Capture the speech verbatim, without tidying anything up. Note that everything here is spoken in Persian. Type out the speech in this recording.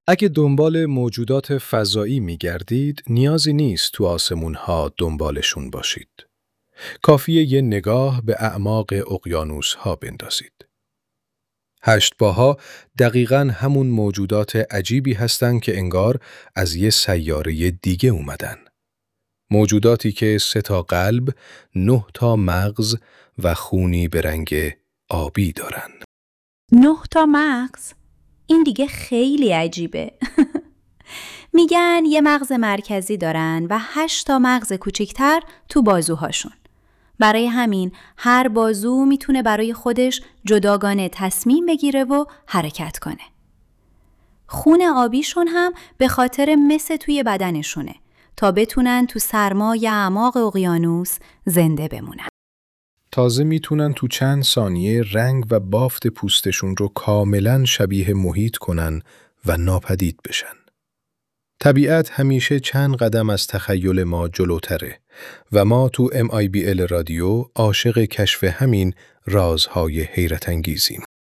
اگه دنبال موجودات فضایی می‌گردید، نیازی نیست تو آسمون‌ها دنبالشون باشید. کافیه یه نگاه به اعماق اقیانوس‌ها بندازید. هشت‌پاها دقیقاً همون موجودات عجیبی هستن که انگار از یه سیاره دیگه اومدن. موجوداتی که سه تا قلب، نه تا مغز و خونی به رنگ آبی دارن. نه تا مغز؟ این دیگه خیلی عجیبه. میگن یه مغز مرکزی دارن و هشت تا مغز کوچیکتر تو بازوهاشون. برای همین هر بازو میتونه برای خودش جداگانه تصمیم بگیره و حرکت کنه. خون آبیشون هم به خاطر مس توی بدنشونه تا بتونن تو سرمای اعماق اقیانوس زنده بمونن. تازه میتونن تو چند ثانیه رنگ و بافت پوستشون رو کاملاً شبیه محیط کنن و ناپدید بشن. طبیعت همیشه چند قدم از تخیل ما جلوتره و ما تو ام آی بی ال رادیو عاشق کشف همین رازهای حیرت انگیزیم.